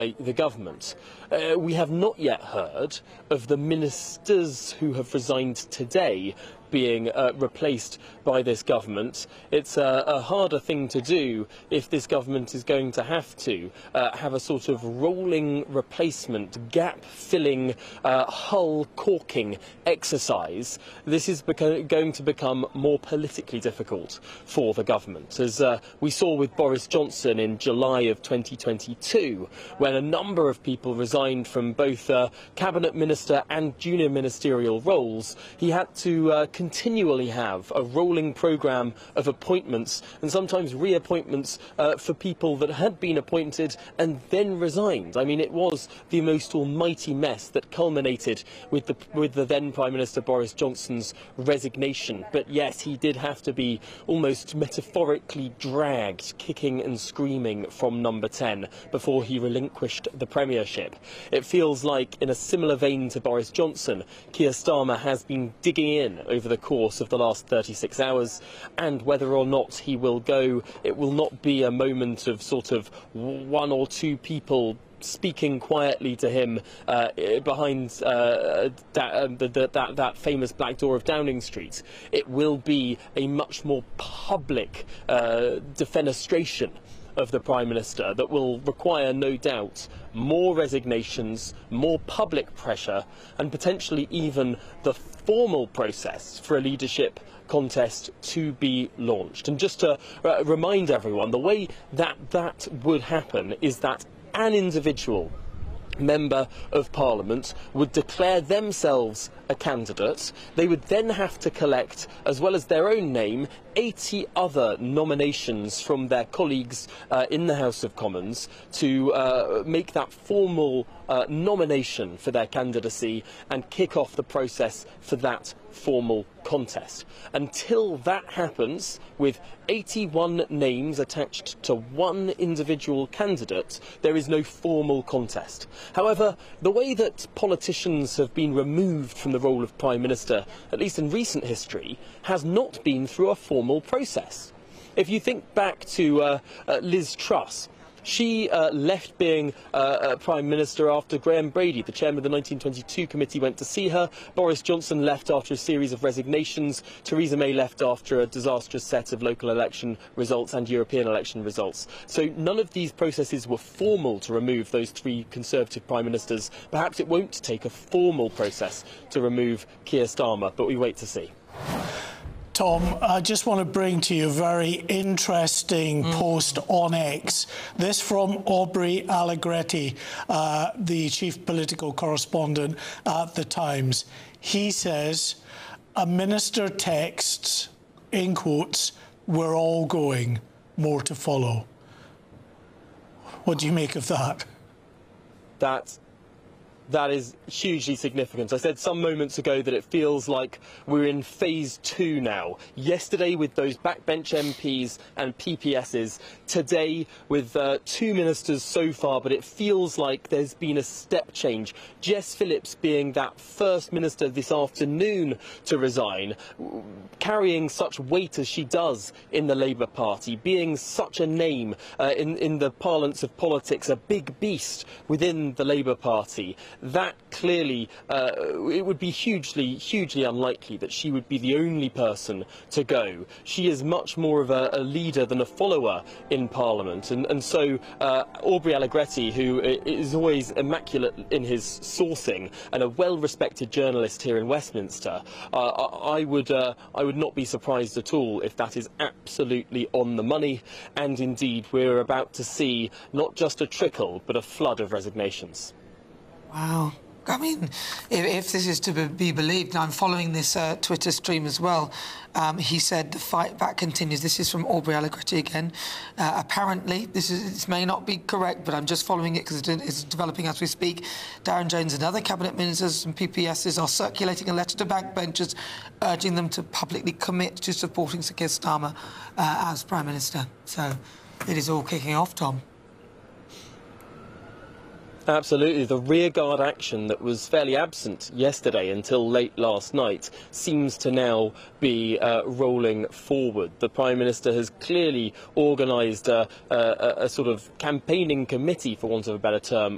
the government. We have not yet heard of the ministers who have resigned today being replaced by this government. It's a harder thing to do if this government is going to have a sort of rolling replacement, gap-filling, hull-corking exercise. This is going to become more politically difficult for the government, as we saw with Boris Johnson in July of 2022, when a number of people resigned from both cabinet minister and junior ministerial roles. He had to continually have a rolling programme of appointments and sometimes reappointments for people that had been appointed and then resigned. I mean, it was the most almighty mess that culminated with the then Prime Minister Boris Johnson's resignation. But yes, he did have to be almost metaphorically dragged, kicking and screaming, from number 10 before he relinquished the premiership. It feels like, in a similar vein to Boris Johnson, Keir Starmer has been digging in over the course of the last 36 hours, and whether or not he will go, it will not be a moment of sort of one or two people speaking quietly to him behind that famous black door of Downing Street. It will be a much more public defenestration of the Prime Minister that will require, no doubt, more resignations, more public pressure, and potentially even the formal process for a leadership contest to be launched. And just to remind everyone, the way that would happen is that an individual Member of Parliament would declare themselves a candidate. They would then have to collect, as well as their own name, 80 other nominations from their colleagues in the House of Commons to make that formal nomination for their candidacy and kick off the process for that formal contest. Until that happens, with 81 names attached to one individual candidate, there is no formal contest. However, the way that politicians have been removed from the role of Prime Minister, at least in recent history, has not been through a formal process. If you think back to Liz Truss, she left being Prime Minister after Graham Brady, the chairman of the 1922 committee, went to see her. Boris Johnson left after a series of resignations. Theresa May left after a disastrous set of local election results and European election results. So none of these processes were formal to remove those three Conservative Prime Ministers. Perhaps it won't take a formal process to remove Keir Starmer, but we wait to see. Tom, I just want to bring to you a very interesting post on X. This from Aubrey Allegretti, the chief political correspondent at The Times. He says, a minister texts, in quotes, "We're all going, more to follow." What do you make of that? That is hugely significant. I said some moments ago that it feels like we're in phase 2 now. Yesterday with those backbench MPs and PPSs. Today with 2 ministers so far, but it feels like there's been a step change. Jess Phillips being that first minister this afternoon to resign, carrying such weight as she does in the Labour Party, being such a name in the parlance of politics, a big beast within the Labour Party. That clearly, it would be hugely unlikely that she would be the only person to go. She is much more of a leader than a follower in Parliament. And so Aubrey Allegretti, who is always immaculate in his sourcing and a well-respected journalist here in Westminster, I would not be surprised at all if that is absolutely on the money. And indeed, we're about to see not just a trickle, but a flood of resignations. Wow. I mean, if this is to be believed, and I'm following this Twitter stream as well, he said the fight back continues. This is from Aubrey Allegretti again. Apparently, this may not be correct, but I'm just following it because it's developing as we speak. Darren Jones and other cabinet ministers and PPSs are circulating a letter to backbenchers urging them to publicly commit to supporting Sir Keir Starmer as Prime Minister. So it is all kicking off, Tom. Absolutely. The rearguard action that was fairly absent yesterday until late last night seems to now be rolling forward. The Prime Minister has clearly organised a sort of campaigning committee, for want of a better term,